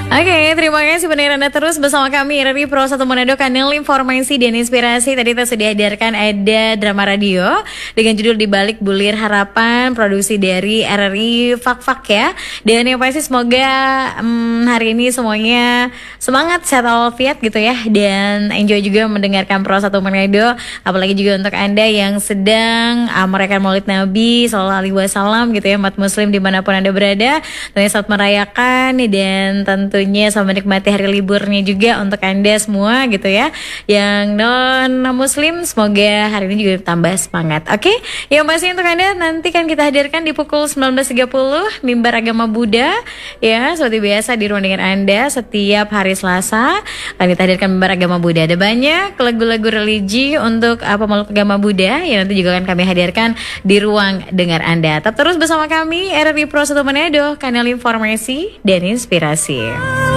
Oke, terima kasih pendengar Anda terus bersama kami RRI Pro 1 Manado, kanal informasi dan inspirasi. Tadi kita sudah hadirkan ada drama radio dengan judul Di Balik Bulir Harapan, produksi dari RRI Fak-Fak ya. Dan yang pasti semoga hari ini semuanya semangat, sehat walafiat gitu ya. Dan enjoy juga mendengarkan Pro 1 Manado. Apalagi juga untuk Anda yang sedang merayakan Maulid Nabi Sallallahu Alaihi Wasallam gitu ya, umat muslim dimanapun Anda berada. Tentunya selamat merayakan dan tentunya selamat menikmati hari liburnya juga untuk Anda semua gitu ya. Yang non muslim semoga hari ini juga tambah semangat. Oke, yang pasti untuk Anda nanti kan kita hadirkan di pukul 19.30 Mimbar Agama Buddha ya, seperti biasa di ruang dengan Anda setiap hari Selasa akan kita hadirkan Mimbar Agama Buddha. Ada banyak lagu-lagu religi untuk pemeluk agama Buddha yang nanti juga akan kami hadirkan di ruang dengar Anda. Tetap terus bersama kami RRI Pro 1 Manado, kanal informasi dan inspirasi.